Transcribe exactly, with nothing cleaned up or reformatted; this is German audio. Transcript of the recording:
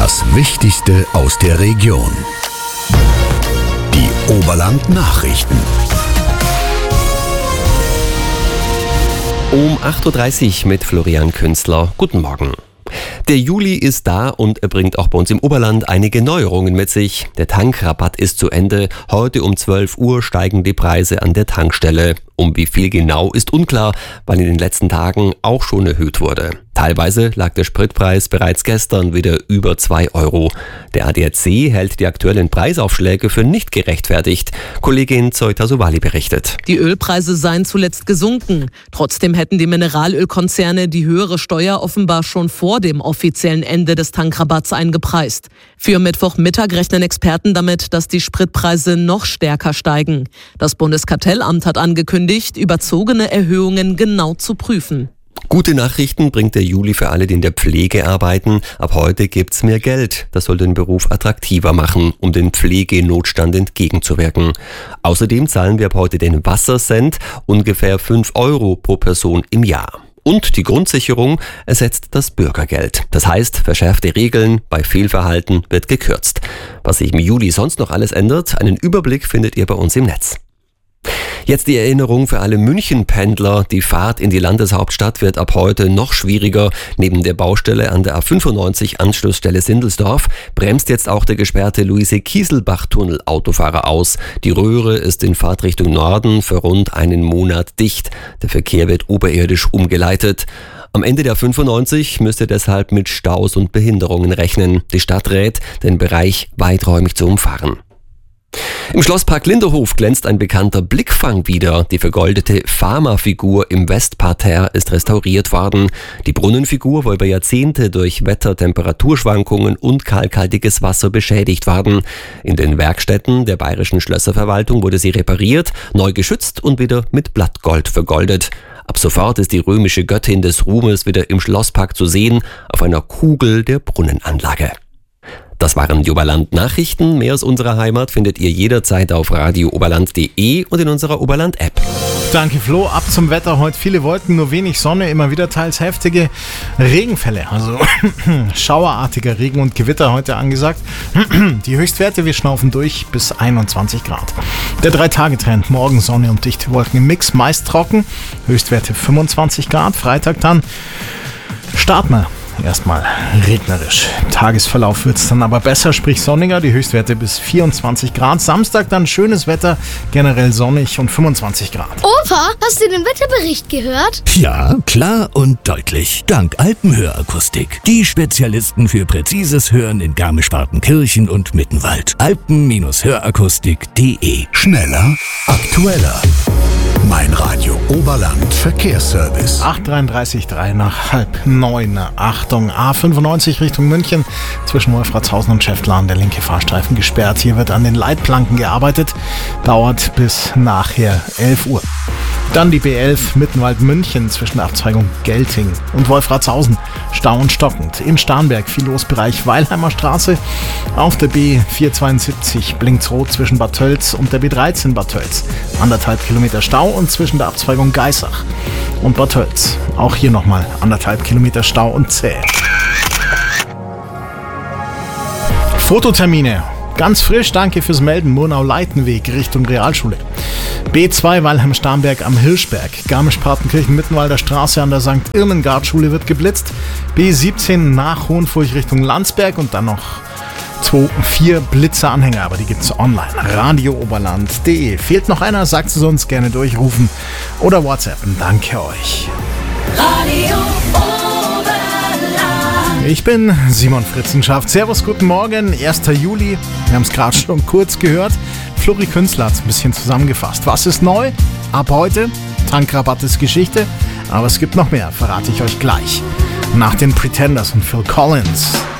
Das Wichtigste aus der Region. Die Oberland-Nachrichten. Um acht Uhr dreißig mit Florian Künstler. Guten Morgen. Der Juli ist da und er bringt auch bei uns im Oberland einige Neuerungen mit sich. Der Tankrabatt ist zu Ende. Heute um zwölf Uhr steigen die Preise an der Tankstelle. Um wie viel genau ist unklar, weil in den letzten Tagen auch schon erhöht wurde. Teilweise lag der Spritpreis bereits gestern wieder über zwei Euro. Der A D A C hält die aktuellen Preisaufschläge für nicht gerechtfertigt. Kollegin Zoe Tasovali berichtet. Die Ölpreise seien zuletzt gesunken. Trotzdem hätten die Mineralölkonzerne die höhere Steuer offenbar schon vor dem offiziellen Ende des Tankrabatts eingepreist. Für Mittwochmittag rechnen Experten damit, dass die Spritpreise noch stärker steigen. Das Bundeskartellamt hat angekündigt, überzogene Erhöhungen genau zu prüfen. Gute Nachrichten bringt der Juli für alle, die in der Pflege arbeiten. Ab heute gibt's mehr Geld. Das soll den Beruf attraktiver machen, um den Pflegenotstand entgegenzuwirken. Außerdem zahlen wir ab heute den Wassercent, ungefähr fünf Euro pro Person im Jahr. Und die Grundsicherung ersetzt das Bürgergeld. Das heißt, verschärfte Regeln, bei Fehlverhalten wird gekürzt. Was sich im Juli sonst noch alles ändert, einen Überblick findet ihr bei uns im Netz. Jetzt die Erinnerung für alle München-Pendler. Die Fahrt in die Landeshauptstadt wird ab heute noch schwieriger. Neben der Baustelle an der A fünfundneunzig Anschlussstelle Sindelsdorf bremst jetzt auch der gesperrte Luise-Kieselbach-Tunnel Autofahrer aus. Die Röhre ist in Fahrtrichtung Norden für rund einen Monat dicht. Der Verkehr wird oberirdisch umgeleitet. Am Ende der fünfundneunzig müsst ihr deshalb mit Staus und Behinderungen rechnen. Die Stadt rät, den Bereich weiträumig zu umfahren. Im Schlosspark Linderhof glänzt ein bekannter Blickfang wieder. Die vergoldete Fama-Figur im Westparterre ist restauriert worden. Die Brunnenfigur war über Jahrzehnte durch Wetter-, Temperaturschwankungen und kalkhaltiges Wasser beschädigt worden. In den Werkstätten der Bayerischen Schlösserverwaltung wurde sie repariert, neu geschützt und wieder mit Blattgold vergoldet. Ab sofort ist die römische Göttin des Ruhmes wieder im Schlosspark zu sehen, auf einer Kugel der Brunnenanlage. Das waren die Oberland-Nachrichten. Mehr aus unserer Heimat findet ihr jederzeit auf radio oberland punkt de und in unserer Oberland-App. Danke Flo. Ab zum Wetter. Heute viele Wolken, nur wenig Sonne, immer wieder teils heftige Regenfälle. Also schauerartiger Regen und Gewitter heute angesagt. Die Höchstwerte, wir schnaufen durch bis einundzwanzig Grad. Der drei-Tage-Trend, morgen Sonne und dichte Wolken im Mix, meist trocken. Höchstwerte fünfundzwanzig Grad. Freitag dann starten wir erstmal regnerisch. Im Tagesverlauf wird es dann aber besser, sprich sonniger, die Höchstwerte bis vierundzwanzig Grad. Samstag dann schönes Wetter, generell sonnig und fünfundzwanzig Grad. Opa, hast du den Wetterbericht gehört? Ja, klar und deutlich. Dank Alpenhörakustik. Die Spezialisten für präzises Hören in Garmisch-Partenkirchen und Mittenwald. alpen Hörakustik punkt de. Schneller, aktueller. Mein Radio Oberland Verkehrsservice. acht Uhr dreißig, drei nach halb neun. Achtung, A fünfundneunzig Richtung München. Zwischen Wolfratshausen und Schäftlarn der linke Fahrstreifen gesperrt. Hier wird an den Leitplanken gearbeitet. Dauert bis nachher elf Uhr. Dann die B elf Mittenwald-München zwischen der Abzweigung Gelting und Wolfratshausen. Stau und stockend. In Starnberg viel los, Bereich Weilheimer Straße. Auf der B vierhundertzweiundsiebzig blinkt's rot zwischen Bad Tölz und der B dreizehn Bad Tölz. Anderthalb Kilometer Stau und zwischen der Abzweigung Geissach und Bad Tölz. Auch hier nochmal anderthalb Kilometer Stau und zäh. Fototermine. Ganz frisch, danke fürs Melden. Murnau-Leitenweg Richtung Realschule. B zwei Weilheim-Starnberg am Hirschberg. Garmisch-Partenkirchen-Mittenwalder Straße an der Sankt Irmengard-Schule wird geblitzt. B siebzehn nach Hohenfurch Richtung Landsberg und dann noch zwei, vier Blitzer-Anhänger, aber die gibt's online. radio oberland punkt de. Fehlt noch einer, sagt es uns, gerne durchrufen oder WhatsAppen. Danke euch. Radio Oberland. Ich bin Simon Fritzenschaft. Servus, guten Morgen, erster Juli. Wir haben es gerade schon kurz gehört. Flori Künstler hat es ein bisschen zusammengefasst. Was ist neu? Ab heute. Tankrabatt ist Geschichte. Aber es gibt noch mehr, verrate ich euch gleich. Nach den Pretenders und Phil Collins.